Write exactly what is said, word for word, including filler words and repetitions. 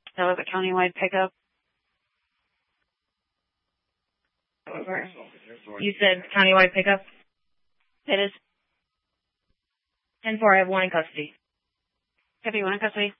That was a countywide pickup. You said countywide pickup? It is. ten four, I have one in custody. Have you one in custody?